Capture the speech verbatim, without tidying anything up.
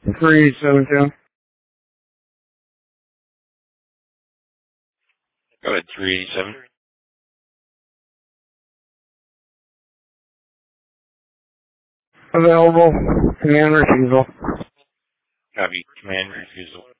three seven two. Go ahead, three eighty-seven. Available. Command refusal. Copy. Command refusal.